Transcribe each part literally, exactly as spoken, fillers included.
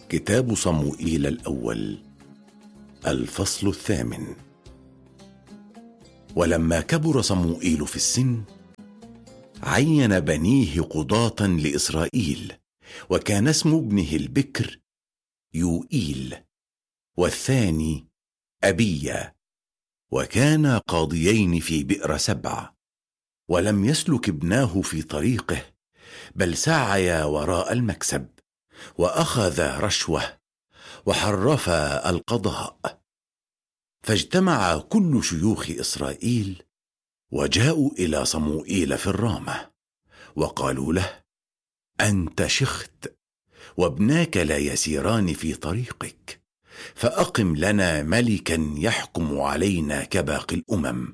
كتاب صموئيل الأول الفصل الثامن. ولما كبر صموئيل في السن عين بنيه قضاة لإسرائيل، وكان اسم ابنه البكر يوئيل والثاني أبيا، وكانا قاضيين في بئر سبع. ولم يسلك ابناه في طريقه، بل سعيا وراء المكسب، وأخذ رشوة، وحرفا القضاء. فاجتمع كل شيوخ إسرائيل وجاءوا إلى صموئيل في الرامة، وقالوا له: أنت شخت، وابناك لا يسيران في طريقك، فأقم لنا ملكا يحكم علينا كباقي الأمم.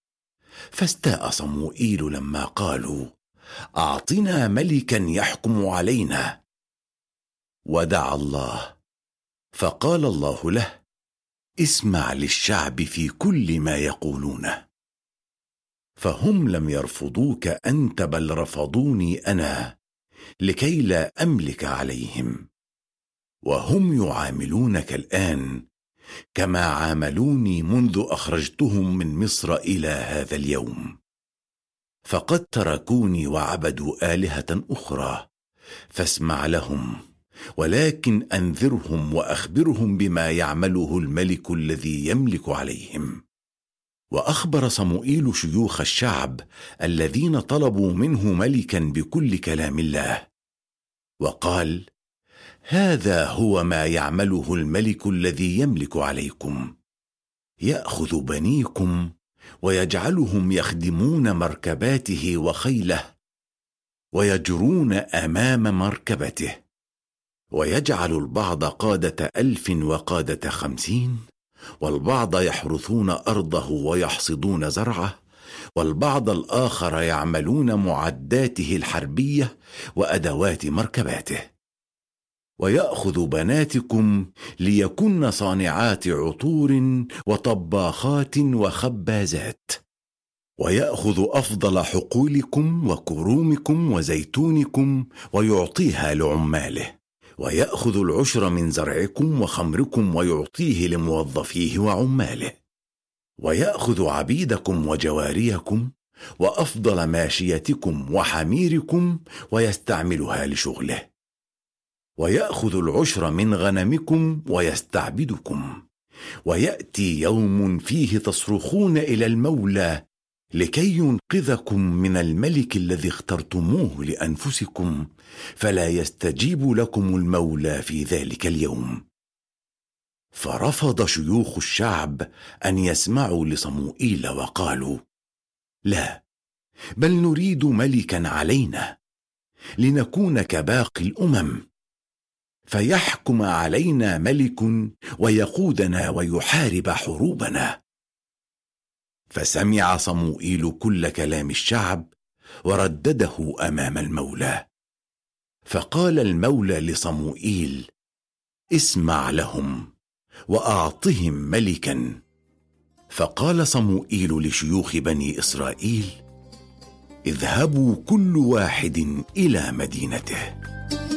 فاستاء صموئيل لما قالوا: أعطنا ملكا يحكم علينا. ودعا الله، فقال الله له: اسمع للشعب في كل ما يقولونه. فهم لم يرفضوك أنت، بل رفضوني أنا، لكي لا أملك عليهم. وهم يعاملونك الآن كما عاملوني منذ أخرجتهم من مصر إلى هذا اليوم. فقد تركوني وعبدوا آلهة أخرى، فاسمع لهم، ولكن أنذرهم وأخبرهم بما يعمله الملك الذي يملك عليهم. وأخبر صموئيل شيوخ الشعب الذين طلبوا منه ملكا بكل كلام الله، وقال: هذا هو ما يعمله الملك الذي يملك عليكم: يأخذ بنيكم ويجعلهم يخدمون مركباته وخيله، ويجرون أمام مركبته، ويجعل البعض قادة ألف وقادة خمسين، والبعض يحرثون أرضه ويحصدون زرعه، والبعض الآخر يعملون معداته الحربية وأدوات مركباته. ويأخذ بناتكم ليكن صانعات عطور وطباخات وخبازات، ويأخذ أفضل حقولكم وكرومكم وزيتونكم ويعطيها لعماله، ويأخذ العشر من زرعكم وخمركم ويعطيه لموظفيه وعماله، ويأخذ عبيدكم وجواريكم وأفضل ماشيتكم وحميركم ويستعملها لشغله، ويأخذ العشر من غنمكم ويستعبدكم. ويأتي يوم فيه تصرخون إلى المولى لكي ينقذكم من الملك الذي اخترتموه لأنفسكم، فلا يستجيب لكم المولى في ذلك اليوم. فرفض شيوخ الشعب أن يسمعوا لصموئيل، وقالوا: لا، بل نريد ملكا علينا، لنكون كباقي الأمم، فيحكم علينا ملك ويقودنا ويحارب حروبنا. فسمع صموئيل كل كلام الشعب وردده أمام المولى. فقال المولى لصموئيل: اسمع لهم وأعطهم ملكا. فقال صموئيل لشيوخ بني إسرائيل: اذهبوا كل واحد إلى مدينته.